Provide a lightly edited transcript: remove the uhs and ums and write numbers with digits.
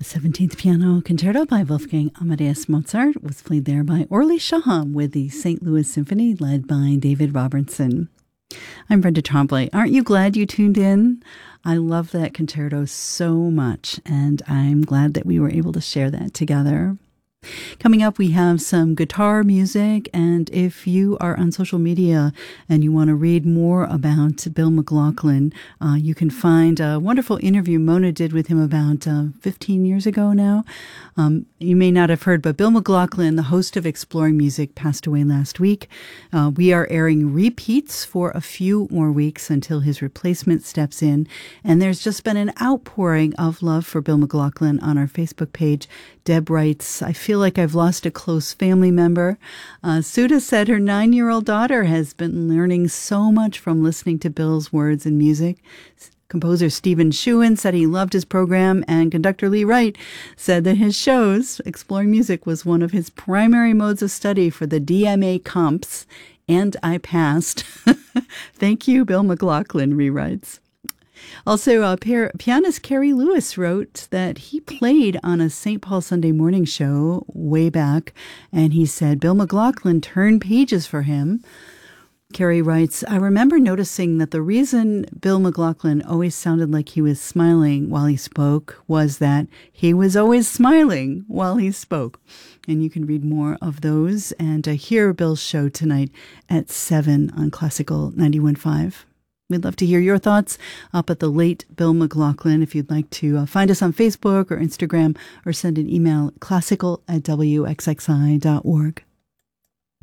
17th Piano Concerto by Wolfgang Amadeus Mozart was played there by Orly Shaham with the St. Louis Symphony led by David Robertson. I'm Brenda Trombley. Aren't you glad you tuned in? I love that concerto so much, and I'm glad that we were able to share that together. Coming up, we have some guitar music, and if you are on social media and you want to read more about Bill McLaughlin, you can find a wonderful interview Mona did with him about 15 years ago now. You may not have heard, but Bill McLaughlin, the host of Exploring Music, passed away last week. We are airing repeats for a few more weeks until his replacement steps in, and there's just been an outpouring of love for Bill McLaughlin on our Facebook page. Deb writes, I feel like I've lost a close family member. Suda said her 9-year-old daughter has been learning so much from listening to Bill's words and music. Composer Stephen Schuin said he loved his program, and conductor Lee Wright said that his shows, Exploring Music, was one of his primary modes of study for the DMA comps, and I passed. Thank you, Bill McLaughlin, rewrites. Also, pianist Kerry Lewis wrote that he played on a St. Paul Sunday morning show way back, and he said Bill McLaughlin turned pages for him. Kerry writes, I remember noticing that the reason Bill McLaughlin always sounded like he was smiling while he spoke was that he was always smiling while he spoke. And you can read more of those and hear Bill's show tonight at 7 on Classical 91.5. We'd love to hear your thoughts up at the late Bill McLaughlin. If you'd like to find us on Facebook or Instagram or send an email, classical@wxxi.org.